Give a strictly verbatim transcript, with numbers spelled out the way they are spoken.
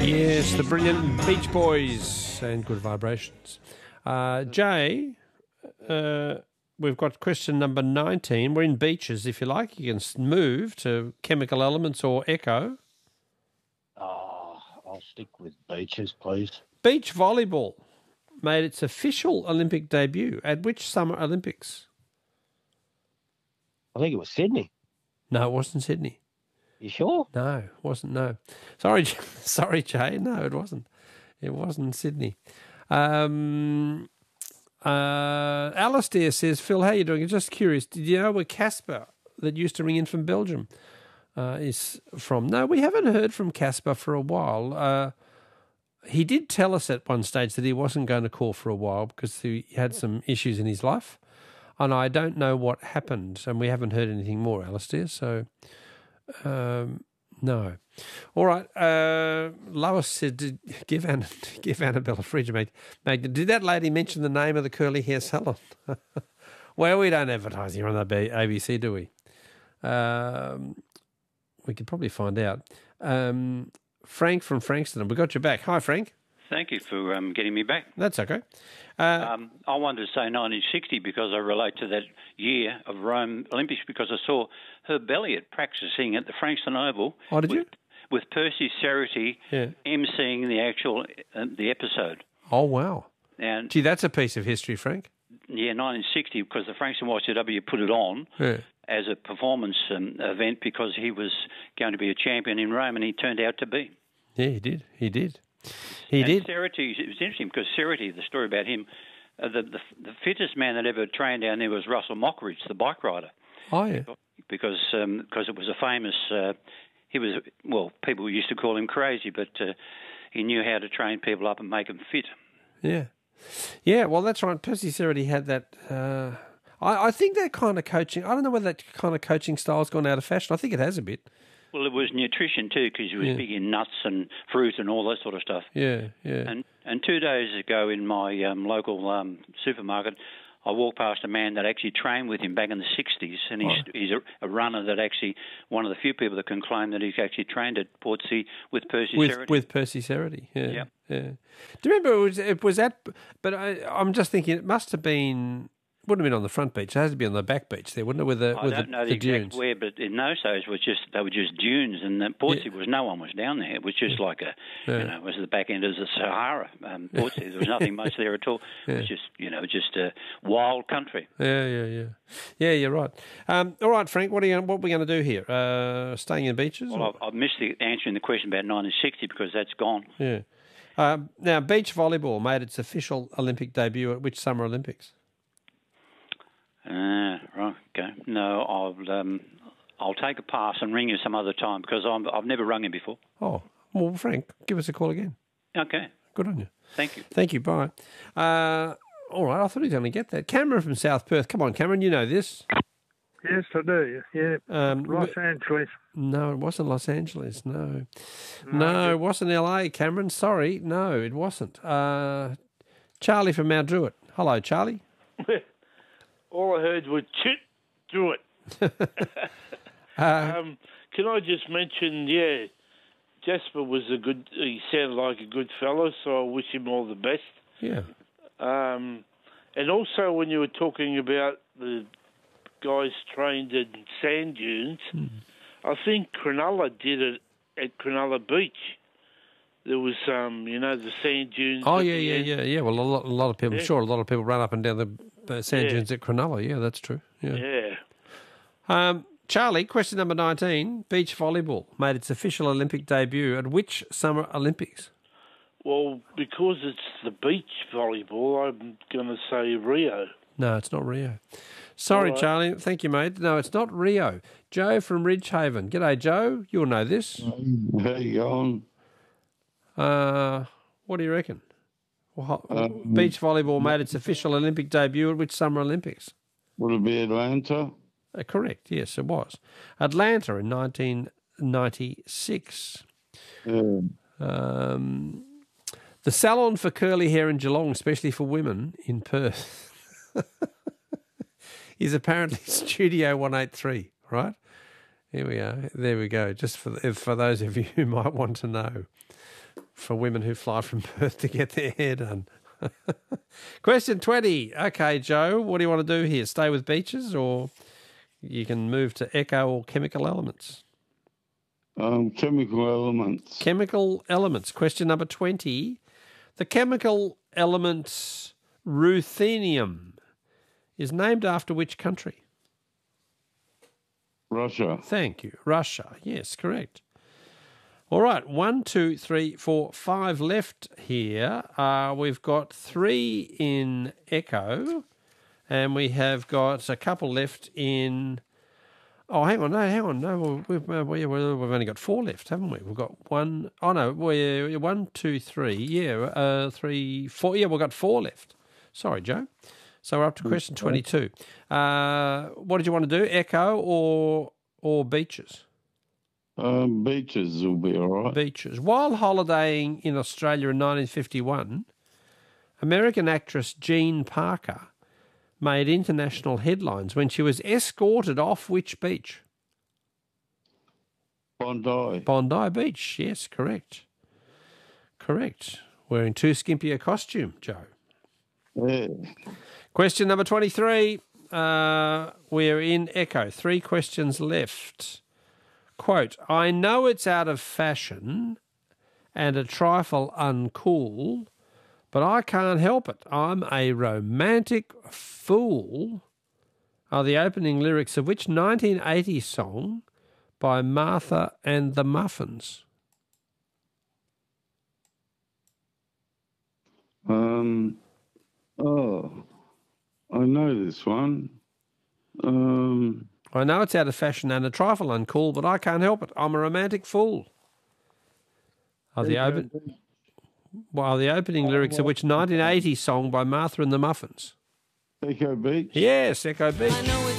Yes, the brilliant Beach Boys and Good Vibrations. Uh, Jay, uh, we've got question number nineteen. We're in beaches, if you like. You can move to chemical elements or echo. Oh, I'll stick with beaches, please. Beach volleyball made its official Olympic debut at which Summer Olympics? I think it was Sydney. No, it wasn't Sydney. You sure? No, it wasn't. No, sorry, sorry, Jay. No, it wasn't. It wasn't Sydney. Um, uh, Alistair says, Phil, how you doing? I'm just curious. Did you know where Casper, that used to ring in from Belgium, uh, is from? No, we haven't heard from Casper for a while. Uh, he did tell us at one stage that he wasn't going to call for a while because he had some issues in his life, and I don't know what happened, and we haven't heard anything more, Alistair. So. Um, no. All right. Uh, Lois said, give, Anna, give Annabelle a fridge magnet. Did that lady mention the name of the curly hair salon? Well, we don't advertise here on the A B C, do we? Um, we could probably find out. Um, Frank from Frankston, we got you back. Hi, Frank. Thank you for um, getting me back. That's okay. Uh, um, I wanted to say nineteen sixty because I relate to that year of Rome Olympics because I saw Herb Elliott practicing at the Frankston Oval. Oh, did with, you? With Percy Cerity yeah. emceeing the actual uh, the episode. Oh, wow. And gee, that's a piece of history, Frank. Yeah, nineteen sixty because the Frankston Y C W put it on yeah. as a performance um, event because he was going to be a champion in Rome and he turned out to be. Yeah, he did. He did. He and did. Cerity, it was interesting because Cerity, the story about him, uh, the, the the fittest man that ever trained down there was Russell Mockridge, the bike rider. Oh, yeah. Because um, cause it was a famous, uh, he was, well, people used to call him crazy, but uh, he knew how to train people up and make them fit. Yeah. Yeah, well, that's right. Percy Cerity had that. Uh, I, I think that kind of coaching, I don't know whether that kind of coaching style's gone out of fashion. I think it has a bit. Well, it was nutrition too, because he was yeah. big in nuts and fruit and all that sort of stuff. Yeah, yeah. And and two days ago in my um, local um, supermarket, I walked past a man that actually trained with him back in the sixties, and he's, oh. he's a, a runner that actually, one of the few people that can claim that he's actually trained at Portsea with Percy with, Cerity. With Percy Cerity, yeah. Yep. yeah. Do you remember it was, it was at, but I, I'm just thinking it must have been, wouldn't have been on the front beach. It has to be on the back beach there, wouldn't it? With the, I with don't the, know the, the exact dunes. where, but in those days was just they were just dunes, and the Portsea Yeah. was no one was down there. It was just like a, Yeah. you know, it was the back end of the Sahara. Um, Portsea, there was nothing much there at all. It was Yeah. just, you know, just a wild country. Yeah, yeah, yeah. Yeah, you're right. Um, all right, Frank, what are you, what are we going to do here? Uh, staying in beaches? Well, I've, I've missed the answering the question about nineteen sixty because that's gone. Yeah. Um, now, beach volleyball made its official Olympic debut at which Summer Olympics? Uh, right, okay. No, I'll um, I'll take a pass and ring you some other time because I'm, I've never rung you before. Oh, well, Frank, give us a call again. Okay. Good on you. Thank you. Thank you. Bye. Uh, all right, I thought he'd only get that. Cameron from South Perth. Come on, Cameron, you know this. Yes, I do. Yeah, Um, Los Angeles. No, it wasn't Los Angeles. No, No, no, it wasn't L A. Cameron, sorry, no, it wasn't. Uh, Charlie from Mount Druitt. Hello, Charlie. All I heard was chit, do it. uh, um, can I just mention, yeah, Jasper was a good, he sounded like a good fellow, so I wish him all the best. Yeah. Um, and also when you were talking about the guys trained in sand dunes, hmm. I think Cronulla did it at Cronulla Beach. There was, um, you know, the sand dunes. Oh, at yeah, the yeah, end. yeah, yeah. Well, a lot, a lot of people, Yeah. I'm sure a lot of people run up and down the uh, sand Yeah. dunes at Cronulla. Yeah, that's true. Yeah. Yeah. Um, Charlie, question number nineteen. Beach volleyball made its official Olympic debut at which Summer Olympics? Well, because it's the beach volleyball, I'm going to say Rio. No, it's not Rio. Sorry, All right. Charlie. Thank you, mate. No, it's not Rio. Joe from Ridgehaven. G'day, Joe. You'll know this. How you going? Uh, what do you reckon? Well, Um, beach volleyball made its official Olympic debut at which Summer Olympics? Would it be Atlanta? Uh, correct. Yes, it was. Atlanta in nineteen ninety-six. Yeah. Um, the salon for curly hair in Geelong, especially for women in Perth, is apparently Studio one eighty-three, right? Here we are. There we go. Just for for those of you who might want to know. for women who fly from Perth to get their hair done. Question twenty. Okay, Joe, what do you want to do here? Stay with beaches, or you can move to echo or chemical elements? Um, chemical elements. Chemical elements. Question number twenty. The chemical element ruthenium is named after which country? Russia. Thank you. Russia. Yes, correct. All right. One, two, three, four, five left here. Uh, we've got three in echo, and we have got a couple left in... Oh, hang on. No, hang on. No, we've, we've, we've only got four left, haven't we? We've got one... Oh, no. We're one, two, three. Yeah, uh, three, four. Yeah, we've got four left. Sorry, Joe. So we're up to question twenty-two. Uh, what did you want to do, echo or or beaches? Um, beaches will be all right. Beaches. While holidaying in Australia in nineteen fifty-one, American actress Jean Parker made international headlines when she was escorted off which beach? Bondi. Bondi Beach. Yes, correct. Correct. Wearing too skimpy a costume, Joe. Yeah. Question number twenty-three. Uh, we're in echo. Three questions left. Quote, I know it's out of fashion and a trifle uncool, but I can't help it. I'm a romantic fool are the opening lyrics of which nineteen eighty song by Martha and the Muffins? Um, oh, I know this one. Um, I know it's out of fashion and a trifle uncool, but I can't help it. I'm a romantic fool. Are the open, well, the opening lyrics of which nineteen eighty song by Martha and the Muffins? Echo Beach. Yes, Echo Beach.